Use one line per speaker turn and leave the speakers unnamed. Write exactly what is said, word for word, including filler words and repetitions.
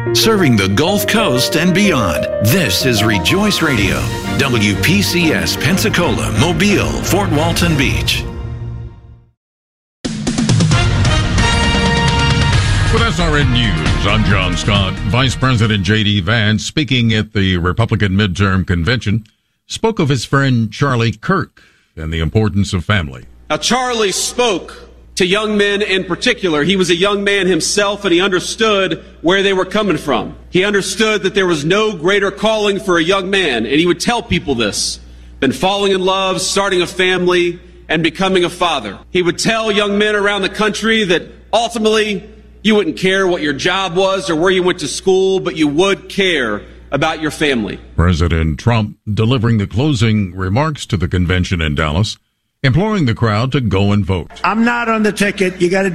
Serving the Gulf Coast and beyond, this is Rejoice Radio, W P C S Pensacola, Mobile, Fort Walton Beach.
With S R N News, I'm John Scott. Vice President J D. Vance, speaking at the Republican midterm convention, spoke of his friend Charlie Kirk and the importance of family.
Now, Charlie spoke to young men in particular. He was a young man himself, and he understood where they were coming from. He understood that there was no greater calling for a young man, and he would tell people this, than falling in love, starting a family, and becoming a father. He would tell young men around the country that ultimately you wouldn't care what your job was or where you went to school, but you would care about your family.
President Trump delivering the closing remarks to the convention in Dallas, imploring the crowd to go and vote.
I'm not on the ticket. You got to